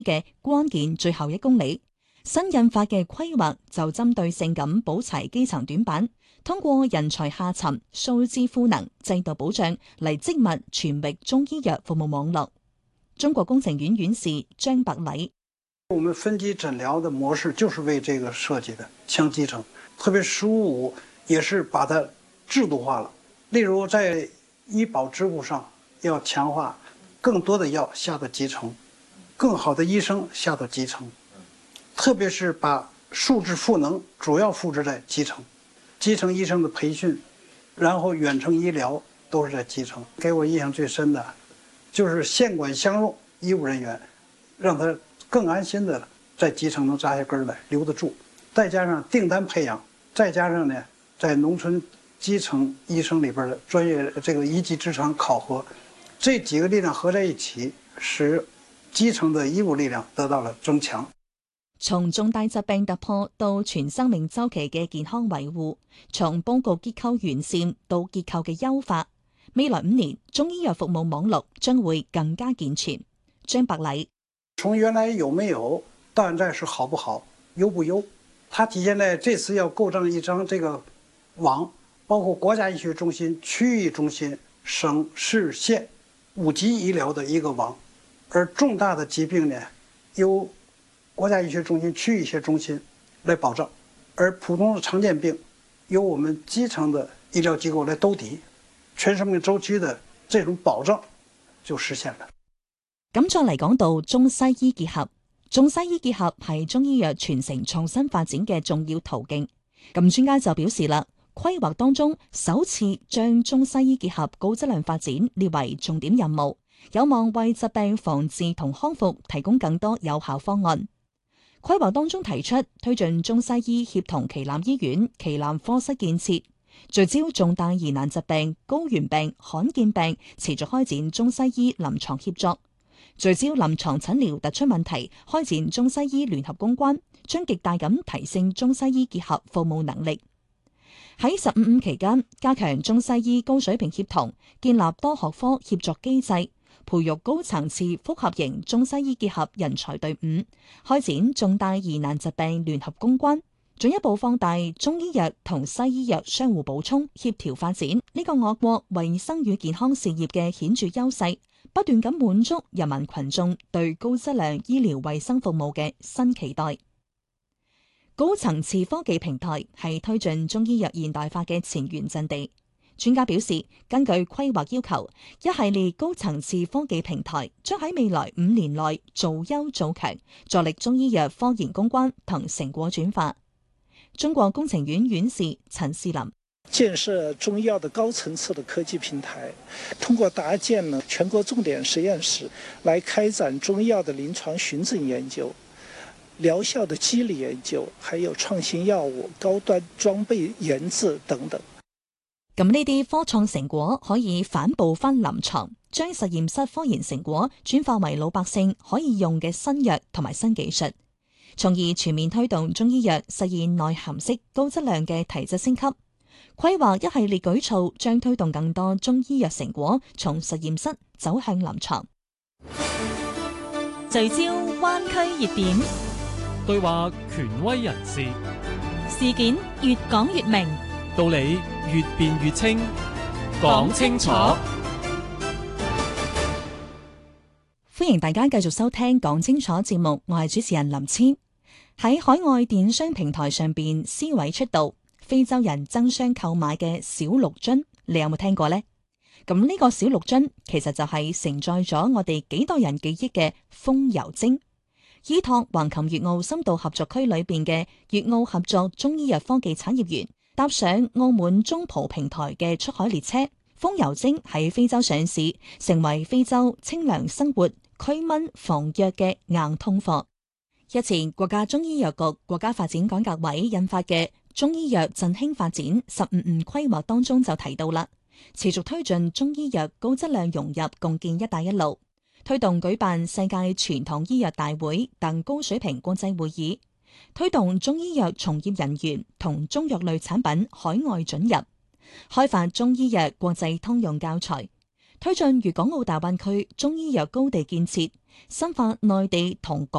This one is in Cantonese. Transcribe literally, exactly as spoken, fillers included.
嘅關鍵最後一公里。新印發嘅規劃就針對性咁補齊基層短板，通過人才下沉、數字賦能、制度保障嚟織密全域中醫藥服務網絡。中國工程院院士張伯禮： 我們分級診療的模式就是為這個設計的，強基層，特別十五五也是把它制度化了。例如在醫保支付上要強化，更多的藥下到基層，更好的醫生下到基層。特別是把數字賦能主要複製在基層，基層醫生的培訓，然後遠程醫療都是在基層。給我印象最深的，就是縣管相用醫務人員，讓他更安心的在基層能扎下根來，留得住。再加上訂單培養，再加上呢，在農村基層醫生裏邊的專業這個一技之長考核，這幾個力量合在一起，使基層的醫務力量得到了增強。 從重大疾病突破到全生命週期嘅健康維護，從佈局結構完善到結構嘅優化，未來五年中醫藥服務網絡將會更加健全。張伯禮： 從原來有沒有到現在是好不好、優不優，它體現在這次要構造一張這個網，包括國家醫學中心、區域中心、省市縣五級醫療的一個網，而重大的疾病呢，由國家醫學中心、區域醫學中心來保障，而普通的常見病由我們基層的醫療機構來兜底，全生命週期的這種保障就實現了。 咁再嚟講到中西醫結合，中西醫結合係中醫藥傳承創新發展嘅重要途徑。咁專家就表示啦，規劃當中首次將中西醫結合高質量發展列為重點任務，有望為疾病防治同康復提供更多有效方案。規劃當中提出推進中西醫協同旗艦醫院、旗艦科室建設，聚焦重大疑難疾病、高原病、罕見病，持續開展中西醫臨床協作，聚焦臨床診療突出問題，開展中西醫聯合攻關，將極大咁提升中西醫結合服務能力。喺十五五期間，加強中西醫高水平協同，建立多學科協作機制，培育高層次複合型中西醫結合人才隊伍，開展重大疑難疾病聯合攻關，進一步放大中醫藥同西醫藥相互補充、協調發展呢個我國衛生與健康事業嘅顯著優勢，不斷咁滿足人民群眾對高質量醫療衛生服務嘅新期待。高層次科技平台係推進中醫藥現代化嘅前沿陣地。專家表示，根據規劃要求，一系列高層次科技平台將喺未來五年內做優做強，助力中醫藥科研攻關同成果轉化。中國工程院院士陳士林： 建設中醫藥的高層次的科技平台，通過搭建呢全國重點實驗室，來開展中醫藥的臨床循證研究、療效的機理研究，還有創新藥物、高端裝備研製等等。 咁呢啲科創成果可以反哺翻臨床，將實驗室科研成果轉化為老百姓可以用嘅新藥同埋新技術，從而全面推動中醫藥實現內涵式高質量嘅提質升級。規劃一系列舉措，將推動更多中醫藥成果從實驗室走向臨床。 聚焦灣區熱點， 對話權威人士， 事件越講越明， 道理越辯越清，講清楚。 歡迎大家繼續收聽講清楚節目，我係主持人林千。喺海外電商平台上邊，思維出道，非洲人爭相購買嘅小綠樽，你有冇聽過呢？咁呢個小綠樽其實就係承載咗我哋幾代人記憶嘅風油精，依託橫琴粵澳深度合作區裏邊嘅粵澳合作中醫藥科技產業園，搭上澳門中葡平台嘅出海列車，風油精喺非洲上市，成為非洲清涼生活、驅蚊防瘧嘅硬通貨。日前，國家中醫藥局國家發展改革委印發嘅中醫藥振興發展十五五規劃當中就提到啦，持續推進中醫藥高質量融入共建一帶一路，推動舉辦世界傳統醫藥大會等高水平國際會議，推動中醫藥從業人員同中藥類產品海外准入，開發中醫藥國際通用教材， 推進粵港澳大灣區中醫藥高地建設，深化內地同港